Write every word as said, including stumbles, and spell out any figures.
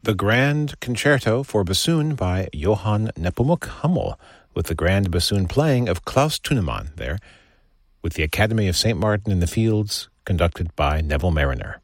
The Grand Concerto for Bassoon by Johann Nepomuk Hummel, with the grand bassoon playing of Klaus Thunemann there, with the Academy of Saint Martin in the Fields, conducted by Neville Mariner.